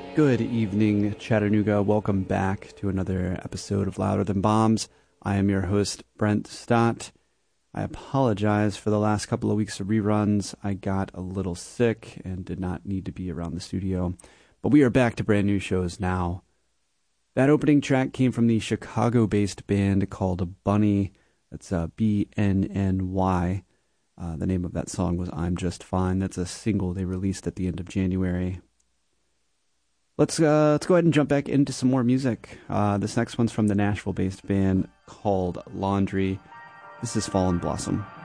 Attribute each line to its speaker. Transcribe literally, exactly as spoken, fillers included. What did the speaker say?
Speaker 1: Good evening, Chattanooga. Welcome back to another episode of Louder Than Bombs. I am your host, Brent Stott. I apologize for the last couple of weeks of reruns. I got a little sick and did not need to be around the studio. But we are back to brand new shows now. That opening track came from the Chicago-based band called Bunny. That's uh, B N N Y. Uh, the name of that song was I'm Just Fine. That's a single they released at the end of January. Let's uh, let's go ahead and jump back into some more music. Uh, this next one's from the Nashville-based band called Laundry. This is Fallen Blossom.